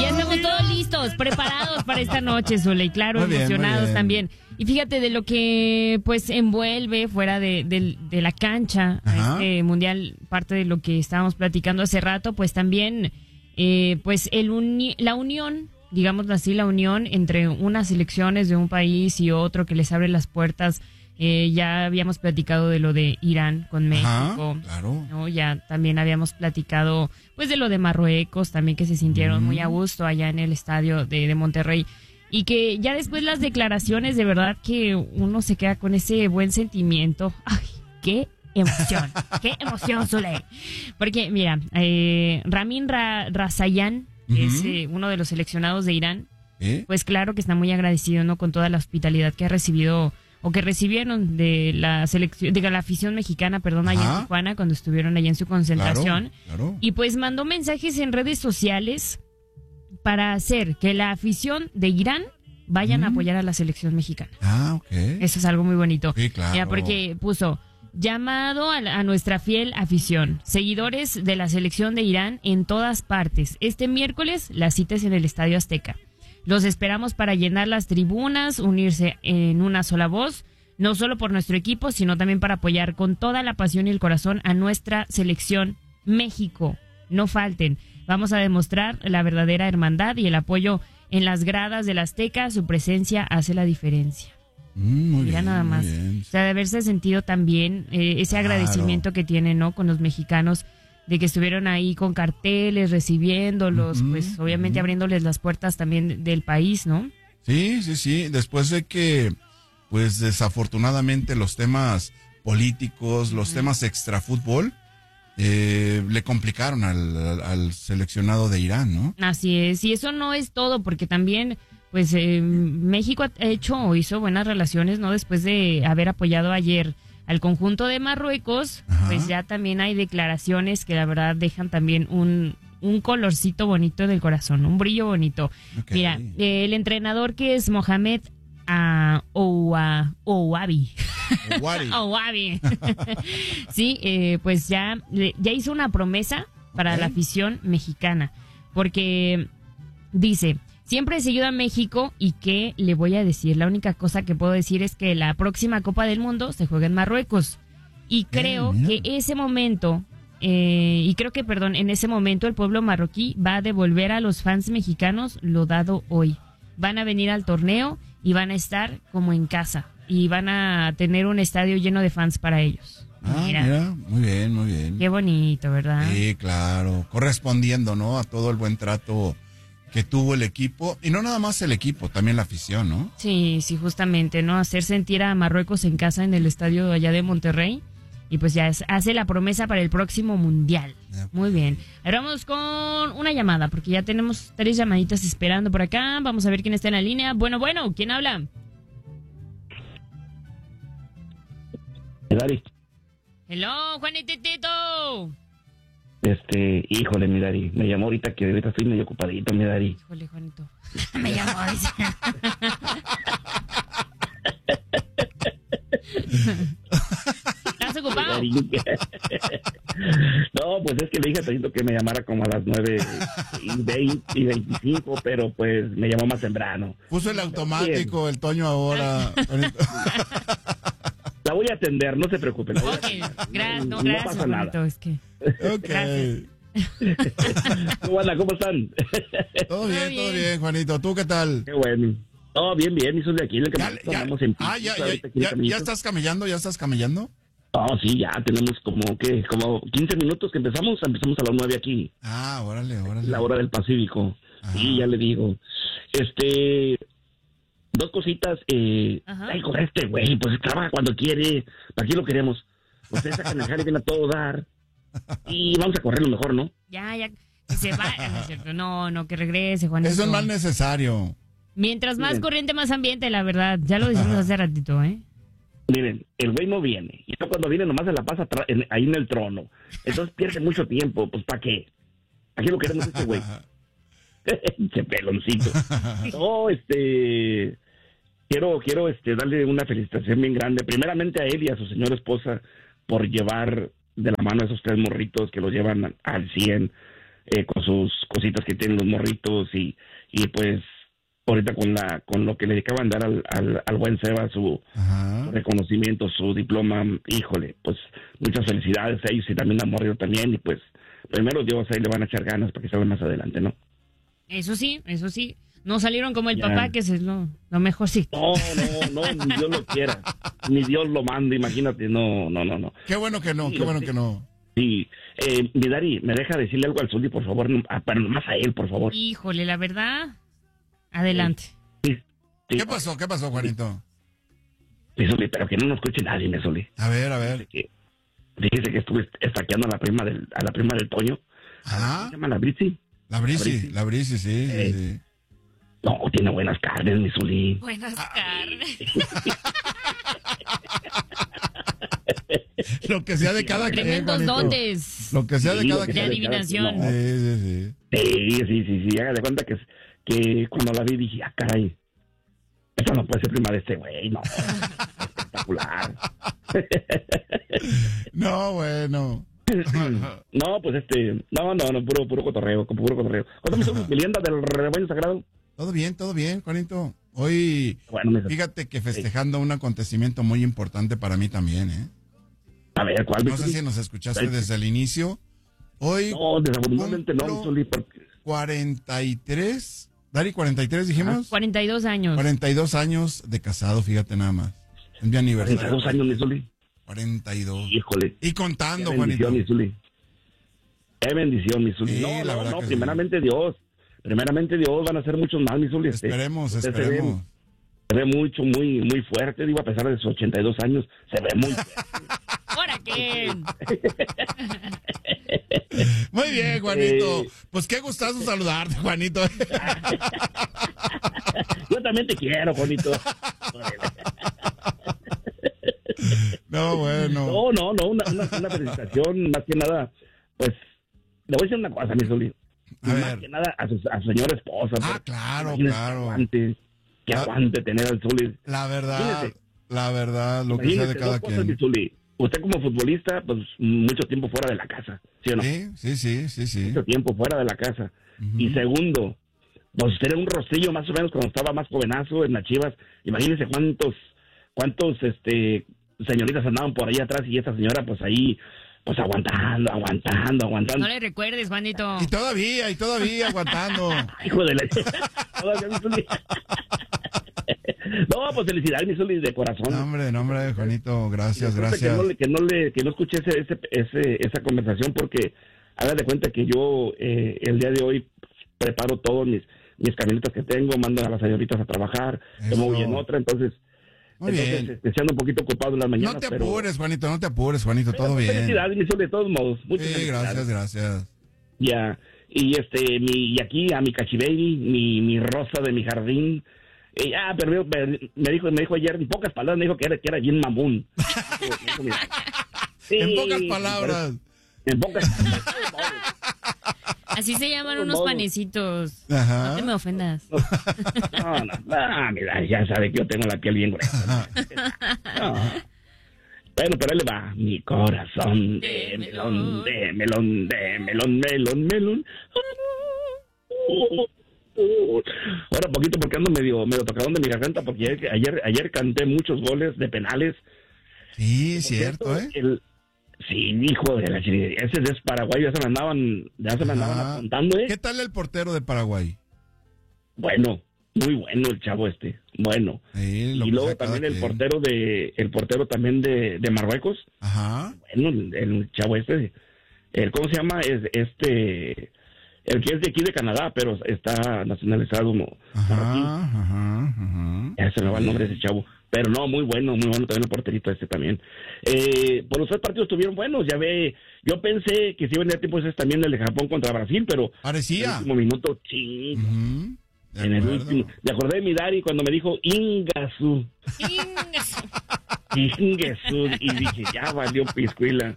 ya estamos todos listos, preparados para esta noche, Zule, y claro, emocionados también. Y fíjate de lo que pues envuelve fuera de la cancha a este mundial, parte de lo que estábamos platicando hace rato, pues también pues la unión, digámoslo así, la unión entre unas selecciones de un país y otro que les abre las puertas. Ya habíamos platicado de lo de Irán con México, claro. ¿no? Ya también habíamos platicado pues de lo de Marruecos, también que se sintieron muy a gusto allá en el estadio de Monterrey. Y que ya después las declaraciones, de verdad que uno se queda con ese buen sentimiento. ¡Ay, qué emoción! ¡Qué emoción, Zule! Porque, mira, Ramin Razayan, que es uno de los seleccionados de Irán, pues claro que está muy agradecido, ¿no? Con toda la hospitalidad que ha recibido o que recibieron de la selección, de la afición mexicana, allá en Tijuana, cuando estuvieron allá en su concentración. Claro. Y pues mandó mensajes en redes sociales para hacer que la afición de Irán vayan a apoyar a la selección mexicana. Ok. Eso es algo muy bonito. Sí, claro. Mira, porque puso: llamado a nuestra fiel afición, seguidores de la selección de Irán en todas partes. Este miércoles la cita es en el Estadio Azteca. Los esperamos para llenar las tribunas, unirse en una sola voz, no solo por nuestro equipo, sino también para apoyar con toda la pasión y el corazón a nuestra selección México. No falten. Vamos a demostrar la verdadera hermandad y el apoyo en las gradas del Azteca. Su presencia hace la diferencia. Mira nada más. O sea, de haberse sentido también ese agradecimiento que tienen, ¿no? Con los mexicanos, de que estuvieron ahí con carteles, recibiéndolos, pues obviamente abriéndoles las puertas también del país, ¿no? Sí. Después de que, pues desafortunadamente los temas políticos, los temas extrafútbol, le complicaron al seleccionado de Irán, ¿no? Así es, y eso no es todo, porque también, pues México ha hecho o hizo buenas relaciones, ¿no? Después de haber apoyado ayer al conjunto de Marruecos, pues ya también hay declaraciones que la verdad dejan también un colorcito bonito en el corazón, un brillo bonito. Mira, el entrenador, que es Mohamed Ouabi. Sí, pues ya hizo una promesa para la afición mexicana, porque dice: siempre he seguido a México, y ¿qué le voy a decir? La única cosa que puedo decir es que la próxima Copa del Mundo se juega en Marruecos. Y creo que en ese momento el pueblo marroquí va a devolver a los fans mexicanos lo dado hoy. Van a venir al torneo y van a estar como en casa. Y van a tener un estadio lleno de fans para ellos. Mira, muy bien. Qué bonito, ¿verdad? Sí, claro. Correspondiendo, ¿no? A todo el buen trato que tuvo el equipo, y no nada más el equipo, también la afición, ¿no? Sí, justamente, ¿no? Hacer sentir a Marruecos en casa en el estadio allá de Monterrey, y pues ya hace la promesa para el próximo mundial. Muy bien. Ahora vamos con una llamada, porque ya tenemos 3 llamaditas esperando por acá. Vamos a ver quién está en la línea. Bueno, ¿quién habla? Dari. Hello, Juanitito. Híjole, mi Dari, me llamó ahorita que ahorita estoy medio ocupadito, mi Dari. Híjole, Juanito. Me llamó, dice. ¿Estás ocupado? No, pues es que le dije a Tadito que me llamara como a las 9:20 pero pues me llamó más temprano. Puso el automático, el Toño ahora. La voy a atender, no se preocupen. Gracias, no Juanito, pasa nada. es que... Okay. ¿Cómo están? Todo bien, Juanito. ¿Tú qué tal? Qué bueno. Bien, y soy de aquí, ¿Ya estás camellando? Sí, ya tenemos como 15 minutos que empezamos a las 9 aquí. Órale. La hora del Pacífico. Sí, ya le digo. 2 cositas. Con este güey, pues trabaja cuando quiere. ¿Para qué lo queremos? Pues esa canajari viene a todo dar. Y vamos a correr lo mejor, ¿no? Ya, que se vaya, ¿no es cierto? No, que regrese, Juanito. Eso es más necesario. Mientras más corriente, más ambiente, la verdad. Ya lo dijimos hace ratito, ¿eh? Miren, el güey no viene. Y cuando viene nomás se la pasa ahí en el trono. Entonces pierde mucho tiempo. Pues ¿para qué? ¿A qué lo queremos este güey? Ese peloncito. No, quiero darle una felicitación bien grande. Primeramente a él y a su señora esposa por llevar de la mano a esos 3 morritos que los llevan al 100. con sus cositas que tienen los morritos y pues ahorita con lo que le acaban de dar al buen Seba, su reconocimiento, su diploma, híjole, pues muchas felicidades a ellos y también a Morrillo también, y pues primero Dios, ahí le van a echar ganas para que salga más adelante, ¿no? Eso sí, no salieron como el papá, que es lo mejorcito. No, ni Dios lo quiera, ni Dios lo manda, imagínate, no. Qué bueno que no, Sí, qué bueno que no. Sí, mi Dari, ¿me deja decirle algo al Zuli, por favor? Pero nomás a él, por favor. Híjole, la verdad, adelante. Sí. ¿Qué pasó, Juanito? Mi Zuli, pero que no nos escuche nadie, mi Zuli. A ver. Fíjese que estuve estaqueando a la prima del Toño. Ah, ¿Se llama la Britsi? la Brisi, sí. No, tiene buenas carnes, mi Zuli. Buenas carnes. Lo que sea de cada quien, Tremendos Juanito. dones. Lo que sea de Sí, cada lo que De sea quien. adivinación. No. Sí. Haga de cuenta que cuando la vi dije, caray, esta no puede ser prima de este güey, no. Espectacular. No, bueno. No, pues puro cotorreo. ¿Cuándo me hizo mi leyenda del rebaño sagrado? Todo bien, Juanito. Hoy, Bueno, fíjate que festejando un acontecimiento muy importante para mí también, ¿eh? a ver, ¿cuál? No sé si nos escuchaste desde el inicio. Hoy No, desafortunadamente no, cumplo Zuli, porque 43, Dari, 43 dijimos. 42 años. 42 años de casado, fíjate nada más. Es mi aniversario. 42 años, mi Zuli. 42. Híjole. Y contando, Qué Juanito. bendición, mi Zuli. Qué bendición, mi Zuli. Sí, No, la verdad que sí. primeramente Dios. Primeramente Dios, van a ser muchos más, mi Zuli. Esperemos. Se ve mucho, muy, muy fuerte, digo, a pesar de sus 82 años, se ve muy fuerte. ¿Ahora qué? Muy bien, Juanito. Pues qué gustazo saludarte, Juanito. Yo también te quiero, Juanito. No, bueno. No, una felicitación, más que nada, pues, le voy a decir una cosa, mi Zuli. A Más ver. que nada a su señora esposa. Ah, porque claro, imagínese claro. Que aguante tener al Zuli. La verdad, Imagínese. lo que sea de Imagínese cada dos cosas, mi quien. Zuli. Usted como futbolista, pues mucho tiempo fuera de la casa, ¿sí o no? Sí. Mucho tiempo fuera de la casa. Ujú. Y segundo, pues usted era un rostrillo más o menos cuando estaba más jovenazo en las Chivas. Imagínese cuántos señoritas andaban por ahí atrás y esta señora pues ahí, pues aguantando. No le recuerdes, Juanito. Y todavía aguantando. Hijo de la... Todavía, mi Zuli. No, pues felicidades, mi Zuli, de corazón. No, hombre, Juanito, gracias. Que no escuché esa conversación porque haga de cuenta que yo el día de hoy preparo todos mis camionetas que tengo, mando a las señoritas a trabajar, Eso. me voy en otra, entonces Muy bien. se ando un poquito ocupado en la mañana. No te pero- apures, Juanito, todo pero bien. Felicidades, mi Zuli, de todos modos. Muchas Sí, felicidades. gracias. Ya, y aquí a mi cachibaby, mi rosa de mi jardín. Pero me dijo ayer, en pocas palabras, me dijo que era bien mamón. Sí, En pocas palabras. En pocas palabras. Así se llaman Todos unos modos. panecitos. Ajá. No te me ofendas. No, mira, ya sabe que yo tengo la piel bien gruesa. No. Bueno, pero ahí le va. Mi corazón de melón, de melón, de melón. Ahora poquito porque ando medio tocadón de mi garganta porque ayer canté muchos goles de penales. Sí, cierto, ¿eh? Sí, hijo de la chingada. Ese es Paraguay, ya se me andaban apuntando, ¿Qué tal el portero de Paraguay? Bueno, muy bueno el chavo bueno. Sí, lo Y que luego sea cada también quien. el portero también de Marruecos. Ajá. Bueno, el chavo ¿cómo se llama? El que es de aquí de Canadá, pero está nacionalizado marroquí. Ajá. Ya se me va el nombre de ese chavo. Pero no, muy bueno también el porterito también. Por los 3 partidos estuvieron buenos, ya ve. Yo pensé que si iba a tener tiempo ese también el de Japón contra Brasil, pero Parecía. en el último minuto, ching. Ujú. De En el acuerdo. último. Me acordé de mi Dari cuando me dijo Ingasu. Ingasu. Y dije, ya valió piscuila.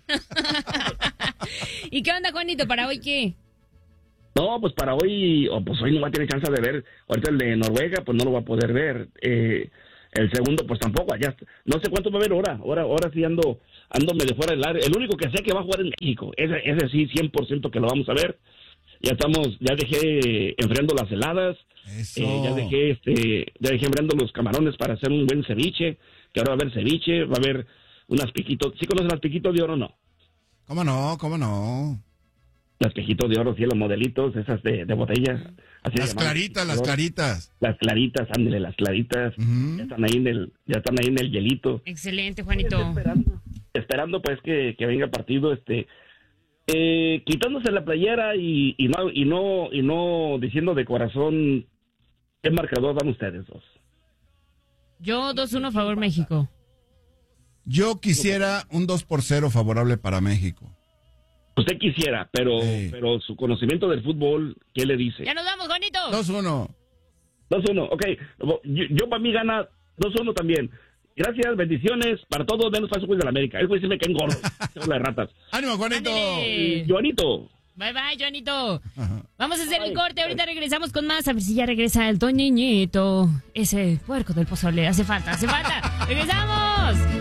¿Y qué onda, Juanito? ¿Para hoy qué? No, pues para hoy, pues hoy no va a tener chance de ver. Ahorita el de Noruega, pues no lo va a poder ver. El segundo, pues tampoco. Allá, no sé cuánto va a haber ahora sí ando medio fuera del área. El único que sé que va a jugar en México. Ese sí, 100% que lo vamos a ver. ya dejé enfriando las heladas, Eso. ya dejé enfriando los camarones para hacer un buen ceviche, que ahora va a haber ceviche, va a haber unas piquitos. ¿Sí conocen las piquitos de oro o no? ¿Cómo no? ¿Cómo no? Las piquitos de oro, sí, los modelitos, esas de botella. Así Las claritas, las claritas. Las claritas, ándale, las claritas. Ujú. Ya están ahí en el hielito. Excelente, Juanito. Esperando pues que venga partido, quitándose la playera y no diciendo de corazón qué marcador van ustedes dos. Yo 2-1 favor México. Yo quisiera un 2-0 favorable para México. Usted quisiera, pero Sí. pero su conocimiento del fútbol, ¿qué le dice? Ya nos vamos, Juanito. 2-1. 2-1, ok. Yo para mí gana 2-1 también. Gracias, bendiciones para todos, menos para su juez de la América. El juez sí me caen gordos, son las ratas. ¡Ánimo, Juanito! Ándale. Joanito. Bye, bye, Juanito. Ajá. Vamos a hacer el Bye. corte. Ahorita regresamos con más. A ver si ya regresa el Toñiñito. Ese puerco del pozole. Hace falta, hace falta. ¡Regresamos!